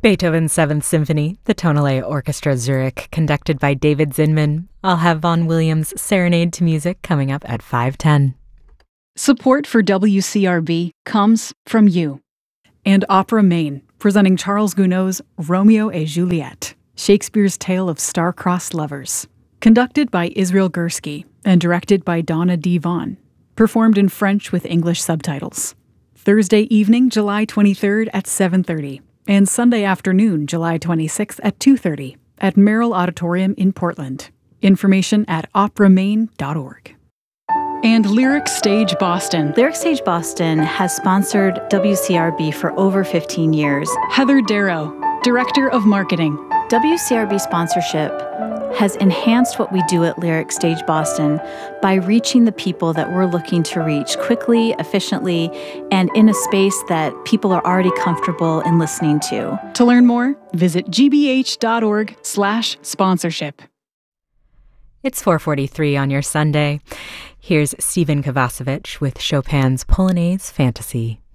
Beethoven's Seventh Symphony, the Tonhalle Orchestra Zurich, conducted by David Zinman. I'll have Vaughan Williams' Serenade to Music coming up at 5:10. Support for WCRB comes from you. And Opera Maine, presenting Charles Gounod's Romeo et Juliet, Shakespeare's tale of star-crossed lovers. Conducted by Israel Gursky and directed by Donna D. Vaughn. Performed in French with English subtitles. Thursday evening, July 23rd at 7:30. And Sunday afternoon, July 26th at 2:30 at Merrill Auditorium in Portland. Information at operamaine.org. And Lyric Stage Boston. Lyric Stage Boston has sponsored WCRB for over 15 years. Heather Darrow, Director of Marketing. WCRB sponsorship has enhanced what we do at Lyric Stage Boston by reaching the people that we're looking to reach quickly, efficiently, and in a space that people are already comfortable in listening to. To learn more, visit gbh.org/sponsorship. It's 4:43 on your Sunday. Here's Stephen Kovacevic with Chopin's Polonaise Fantasy.